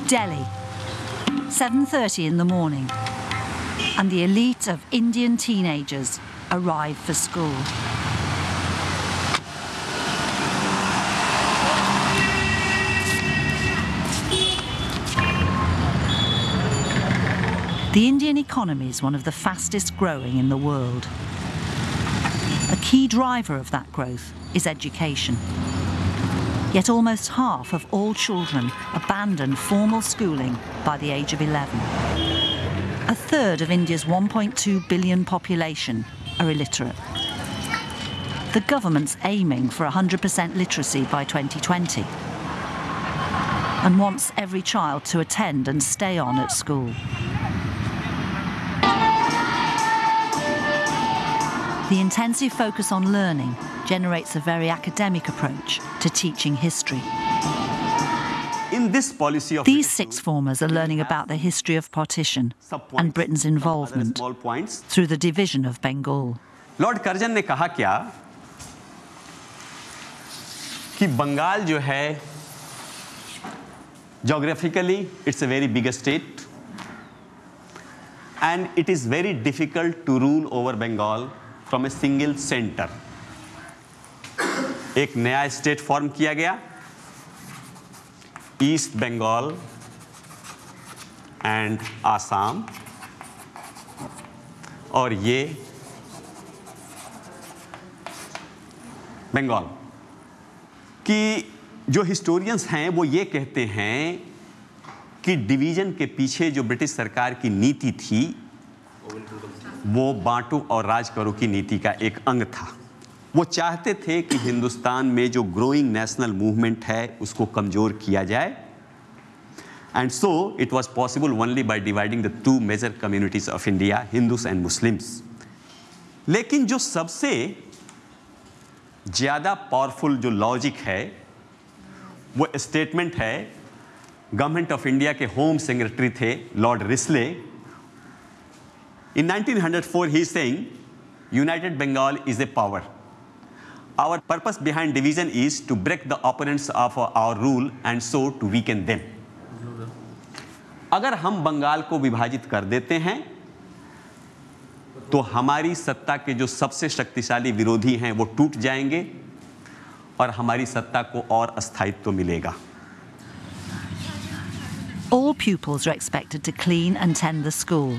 Delhi, 7:30 in the morning, and the elite of Indian teenagers arrive for school. The Indian economy is one of the fastest growing in the world. A key driver of that growth is education. Yet almost half of all children abandon formal schooling by the age of 11. A third of India's 1.2 billion population are illiterate. The government's aiming for 100% literacy by 2020 and wants every child to attend and stay on at school. The intensive focus on learning generates a very academic approach to teaching history. In this policy of These sixth formers are learning about the history of partition and Britain's involvement through the division of Bengal. Lord Curzon ने कहा क्या कि बंगाल जो है geographically it's a very big state and it is very difficult to rule over Bengal from a single center. एक नया state form किया गया, ईस्ट बंगाल एंड आसाम, और ये बंगाल की जो हिस्टोरियंस हैं वो ये कहते हैं कि डिवीजन के पीछे जो ब्रिटिश सरकार की नीति थी वो बांटो और राज करो की नीति का एक अंग था। वो चाहते थे कि हिंदुस्तान में जो ग्रोइंग नेशनल मूवमेंट है उसको कमजोर किया जाए, and so it was possible only by dividing the two major communities of India, Hindus and Muslims. लेकिन जो सबसे ज्यादा पावरफुल जो लॉजिक है वो स्टेटमेंट है गवर्नमेंट ऑफ इंडिया के होम सेक्रेटरी थे Lord Risley. In 1904, he is saying, United Bengal is a power. Our purpose behind division is to break the opponents of our rule and so to weaken them. अगर हम बंगाल को विभाजित कर देते हैं तो हमारी सत्ता के जो सबसे शक्तिशाली विरोधी हैं वो टूट जाएंगे और हमारी सत्ता को और अस्थायित्व मिलेगा। All pupils are expected to clean and tend the school.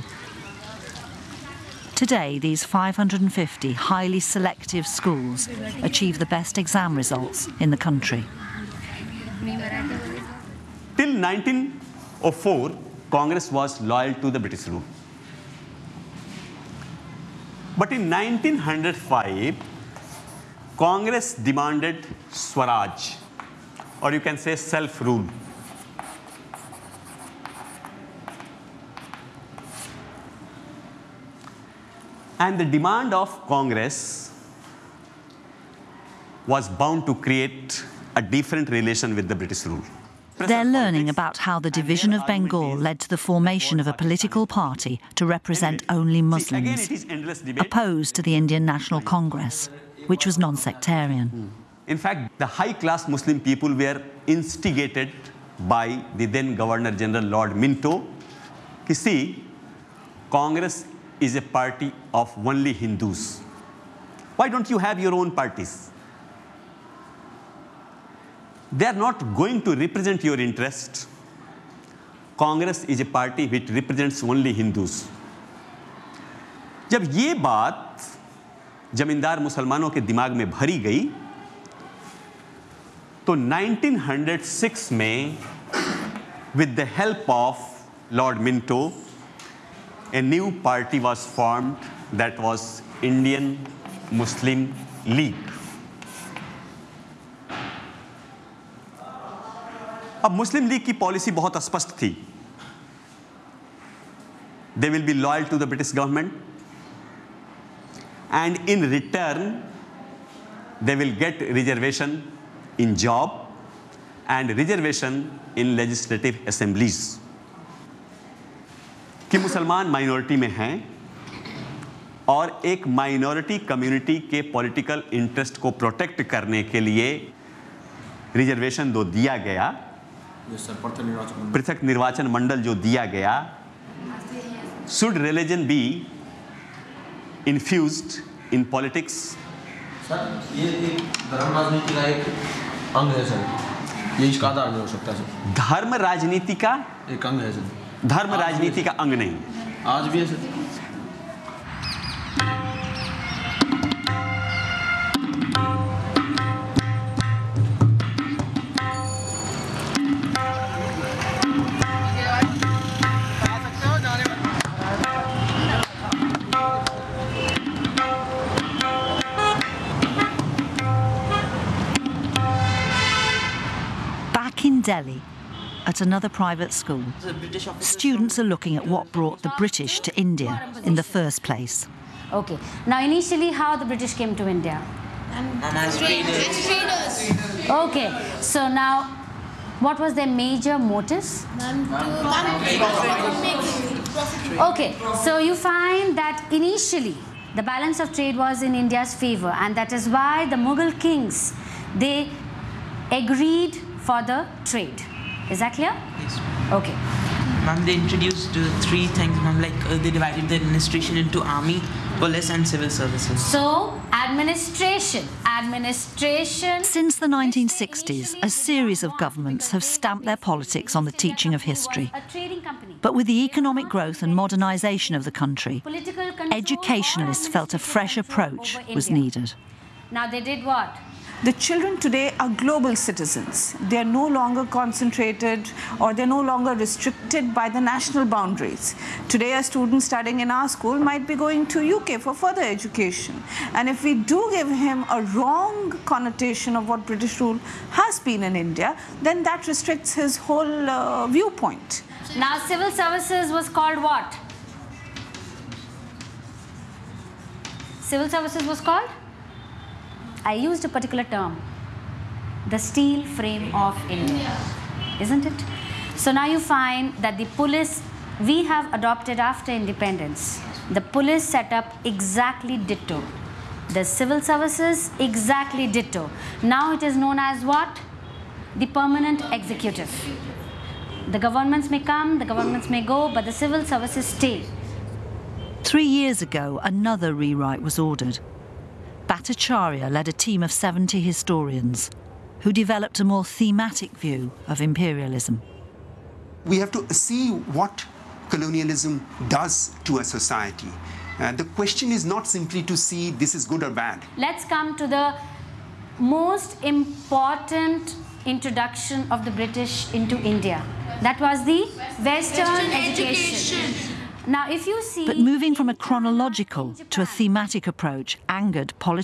Today, these 550 highly selective schools achieve the best exam results in the country. Till 1904, Congress was loyal to the British rule. But in 1905, Congress demanded Swaraj, or you can say self-rule. And the demand of Congress was bound to create a different relation with the British rule. They're learning about how the division of Bengal led to the formation of a political party to represent only Muslims, opposed to the Indian National Congress, which was non-sectarian. In fact, the high-class Muslim people were instigated by the then Governor General Lord Minto. You see, Congress is a party of only Hindus. Why don't you have your own parties? They are not going to represent your interest. Congress is a party which represents only Hindus. जब ये बात जमींदार मुसलमानों के दिमाग में भरी गई तो 1906 में with the help of Lord Minto, a new party was formed that was Indian Muslim League. अब मुस्लिम लीग की पॉलिसी बहुत स्पष्ट थी. They will be loyal to the British government and in return they will get reservation in job and reservation in legislative assemblies. कि मुसलमान minority में हैं और एक माइनॉरिटी कम्युनिटी के पॉलिटिकल इंटरेस्ट को प्रोटेक्ट करने के लिए रिजर्वेशन दो दिया गया पृथक निर्वाचन मंडल जो दिया गया, should religion be infused in politics? Sir ये एक धर्म राजनीति का एक अंग है सर, ये इसका आधार नहीं हो सकता सर। धर्म राजनीति का एक अंग है सर, धर्म राजनीति का अंग नहीं। आज भी है sir. In Delhi, at another private school, students are looking at what brought the British to India in the first place. Okay. Now, initially, how the British came to India? As traders. Okay. So now, what was their major motives? Okay. So you find that initially, the balance of trade was in India's favor, and that is why the Mughal kings, they agreed for the trade. Is that clear? Yes. Okay. Ma'am, they introduced three things, ma'am, like they divided the administration into army, police and civil services. So, administration. Since the 1960s, a series of governments have stamped their politics on the teaching of history. A trading company. But with the economic growth and modernisation of the country, Political control educationalists or felt a fresh approach over was India. needed. Now they did what? The children today are global citizens. They are no longer concentrated or they're no longer restricted by the national boundaries. Today a student studying in our school might be going to UK for further education. And if we do give him a wrong connotation of what British rule has been in India, then that restricts his whole viewpoint. Now civil services was called what? Civil services was called? I used a particular term, the steel frame of India, isn't it? So now you find that the police, we have adopted after independence, the police set up exactly ditto. The civil services exactly ditto. Now it is known as what? The permanent executive. The governments may come, the governments may go, but the civil services stay. 3 years ago, another rewrite was ordered. Bhattacharya led a team of 70 historians who developed a more thematic view of imperialism. We have to see what colonialism does to a society. The question is not simply to see this is good or bad. Let's come to the most important introduction of the British into India. That was the Western education. Now, if you see... But moving from a chronological to a thematic approach angered politicians.